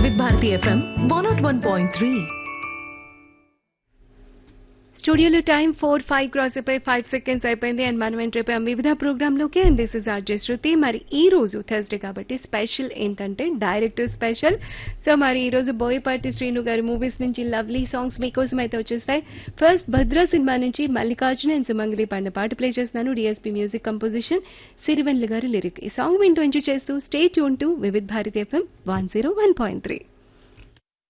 వివిధ భారతి ఎఫ్ఎం 101.3. స్టూడియోలో time 4:05 cross అయిపోయి 5 సెకండ్స్ అయిపోయింది అండ్ మనం ఎంటర్ అయిపోయాం వివిధ ప్రోగ్రామ్ లోకి అండ్ దిస్ ఇస్ ఆర్జే శృతి. మరి ఈ రోజు థర్స్డే కాబట్టి స్పెషల్ ఏంటంటే డైరెక్టర్ స్పెషల్. సో మరి ఈ రోజు బోయపాటి శ్రీను గారి మూవీస్ నుంచి లవ్లీ సాంగ్స్ మీకోసం అయితే వచ్చేస్తాయి. ఫస్ట్ భద్ర సినిమా నుంచి మల్లికార్జున అండ్ సుమంగళి పాడిన పాట ప్లే చేస్తున్నాను. డిఎస్పీ మ్యూజిక్ కంపోజిషన్, సిరివెన్ల గారి లిరిక్. ఈ సాంగ్ వింటూ ఎంజాయ్ చేస్తూ స్టే ట్యూన్ టు వివిధ భారతి ఎఫ్ఎం 101.3.